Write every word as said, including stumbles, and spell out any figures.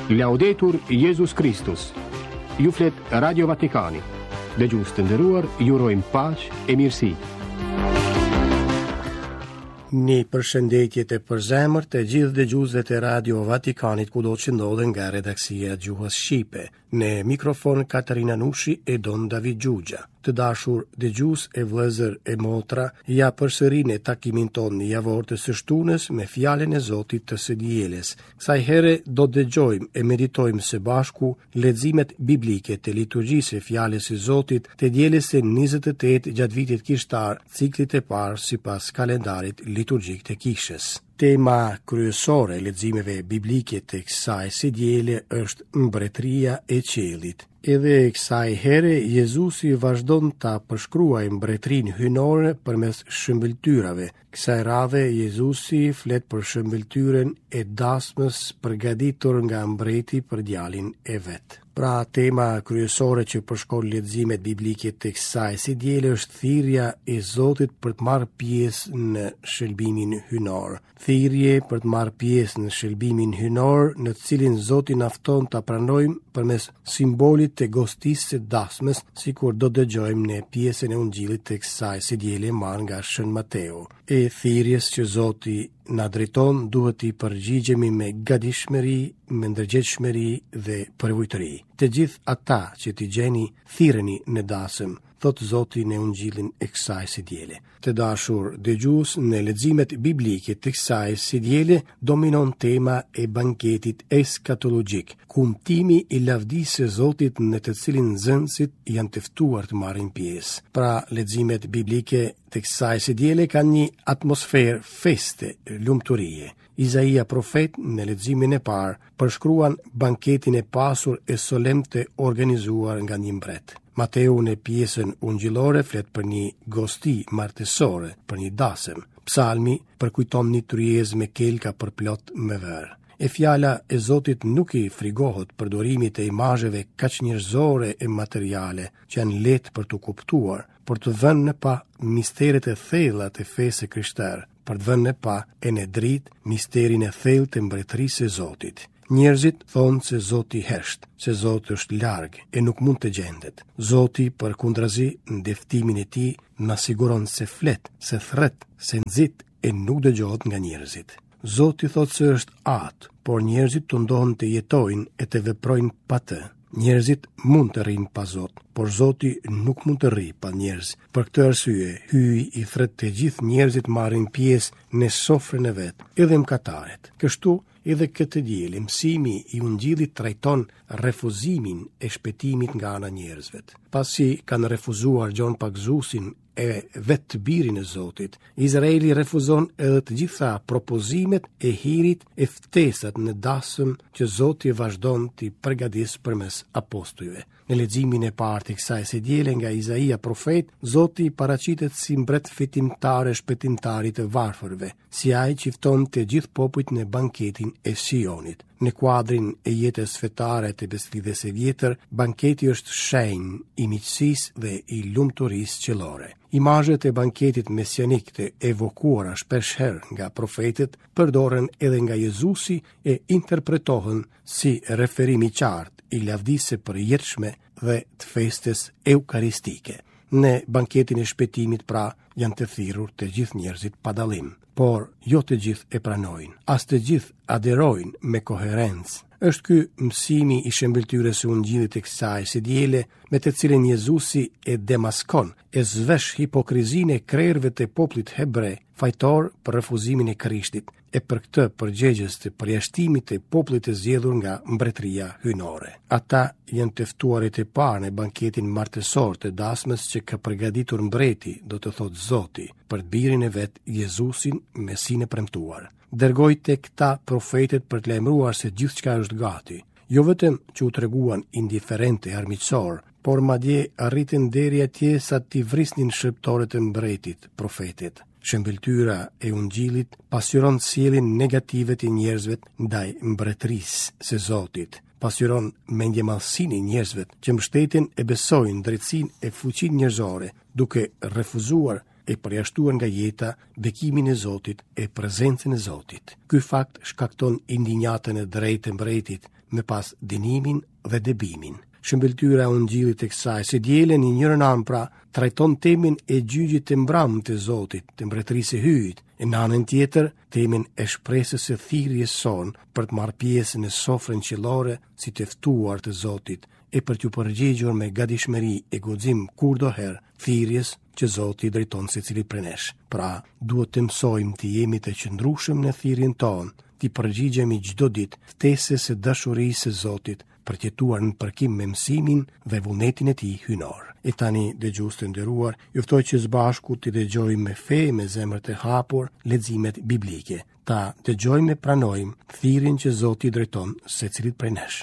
Laudetur Jesus Christus. Ju flet Radio Vatikani. Dhe gjusë të nderuar, ju urojmë paqë e mirësi. Një përshëndetje të përzemërt të gjithë dëgjuesve të Radio Vatikanit kudo që ndodhen nga redaksia e Gjuhës Shqipe. Në mikrofon Katarina Nushi e Don David Gjugja. Të dashur dëgjues e vëllezër e motra, ja përsërinë takimin ton në javor të së shtunës me fjalën e Zotit të së dielës. Kësaj here do të dëgjojmë e meditojmë së bashku leximet biblike të liturgjisë së fjalës së Zotit të dielës së njëzet e tetë gjatë vitit kishtar, ciklit e parë sipas kalendarit liturgjik të kishës. Tema kryesore e leximeve biblike të kësaj së diele është mbretëria e qiellit. Edhe kësaj here Jezusi vazhdon ta përshkruajë mbretërinë hyjnore përmes shëmbëltyrave. Kësaj radhe Jezusi flet për shëmbëltyrën e dasmës përgatitur nga mbreti për djalin e vet. Pra, tema kryesore që përshkon leximet biblike të kësaj së diele është thirrja e Zotit për të marrë pjesë në shëlbimin hyjnor. Thirrje për të marrë pjesë në shëlbimin hyjnor, në të cilin Zoti na fton ta pranojmë përmes simbolit të gostisë së dasmës, sikur do dëgjojmë në pjesën e Ungjillit të kësaj së diele marrë nga Shën Mateu. E thirrjes që Zoti na drejton duhet i përgjigjemi me gatishmëri, me ndërgjegjshmëri dhe përvojtëri. Të gjithë ata që t'i gjeni thirreni në dasëm, thot Zoti në Ungjillin e kësaj së diele. Të dashur dëgjues, në leximet biblike të kësaj së diele dominon tema e banketit eskatologjik, kumtimi i lavdisë së Zotit në të cilin nxënësit janë të ftuar të marrin pjesë. Pra, leximet biblike të kësaj së diele kanë një atmosferë feste, lumturie. Izaia profet në leximin e parë përshkruan banketin e pasur e solemn të organizuar nga një mbret. Mateu në pjesën ungjillore flet për një gosti martësore, për një dasëm. Psalmi përkujton një tryezë me kelka përplot me verë. E fjala e Zotit nuk i frigohet përdorimit e imazheve kaq njerëzore e materiale që janë lehtë për të kuptuar, për të vënë në pa misteret e thella të fesë krishtere, për të vënë në pa e në dritë misterin e thellë të mbretërisë së Zotit. Njerëzit thonë se Zoti hesht, se Zoti është larg e nuk mund të gjendet. Zoti përkundrazi në deftimin e tij na siguron se flet, se thret, se nxit e nuk dëgjohet nga njerëzit. Zoti thotë se është atë, por njerëzit tundohen të jetojnë e të veprojnë pa të. Njerëzit mund të rrinë pa Zot, por Zoti nuk mund të rrijë pa njerëz. Për këtë arsye, hyj i thret të gjithë njerëzit marrin pjesë në sofrën e vet, edhe mëkataret. Kështu edhe këtë dielë mësimi i Ungjillit trajton refuzimin e shpëtimit nga ana njerëzve. Pasi kanë refuzuar gjon pagzuesin e vetë të birin e Zotit, Izraeli refuzon edhe të gjitha propozimet e hirit e ftesat në dasëm që Zoti vazhdon t'i përgatis përmes apostujve. Në leximin e parë të kësaj së diele nga Izaia profet, Zoti paraqitet si mbret fitimtar e shpëtimtar i të varfërve, si ai që fton të gjithë popujt në banketin e Sionit. Në kuadrin e jetës fetare të beslidhes e vjetër, banketi është shenjë i miqësisë dhe i lumturisë qellore. Imazhet e banketit mesianik të evokuara shpeshherë nga profetët përdoren edhe nga Jezusi e interpretohen si referim i qartë i lavdisë së përjetshme dhe të festës eukaristike. Në banketin e shpëtimit pra janë të thirrur të gjithë njerëzit pa dallim, por jo të gjithë e pranojnë, as të gjithë aderojnë me koherencë. Është ky mësimi i shëmbëltyrës së Ungjillit të kësaj së diele, me të cilin Jezusi e demaskon, e zvesh hipokrizinë e krerëve të popullit hebre, fajtor për refuzimin e Krishtit, e për këtë përgjegjës të përjashtimit të popullit të zgjedhur nga mbretëria hyjnore. Ata janë të ftuarit e parë në banketin martësor të dasmës që ka përgatitur mbreti, do të thotë Zoti, për të birin e vet Jezusin Mesin e premtuar. Dërgoi tek këta profetet për të lajmëruar se gjithçka është gati, jo vetëm që u treguan indiferente e armiqësor, por madje arritën deri atje sa t'i vrisnin shërptorët e mbretit, profetit. Shëmbëltyra e Ungjillit pasqyron sjelljen negative të njerëzve ndaj mbretërisë së Zotit. Pasqyron mendjemallësinë e njerëzve që mbështeten e besojnë drejtsinë e fuqinë njerëzore, duke refuzuar e përjashtuar nga jeta bekimin e Zotit e prezencën e Zotit. Ky fakt shkakton indinjatën e drejtë të mbretit, me pas dinimin dhe debimin. Shëmbëltyra e Ungjillit e kësaj se dielën i njërën anë pra trajton temin e gjyqit të mbramtë të Zotit, të mbretërisë së hyjit, e në anën tjetër temin e shpresës së thirrjes son për të marrë pjesë në sofrën qiellore si të ftuar të Zotit e për t'u përgjigjur me gatishmëri e guxim kurdoherë thirrjes që Zoti drejton secilit prej nesh. Pra, duhet të mësojmë të jemi të qëndrueshëm në thirrjen tonë, të përgjigjemi çdo ditë ftesës së dashurisë së Zotit, për të jetuar në përkim me mësimin dhe vullnetin e tij hyjnor. E tani, dëgjues të nderuar, ju ftoj që së bashku të dëgjojmë me fe, me zemër të hapur, leximet biblike. Ta dëgjojmë e pranojmë thirrjen që Zoti drejton secilit prej nesh.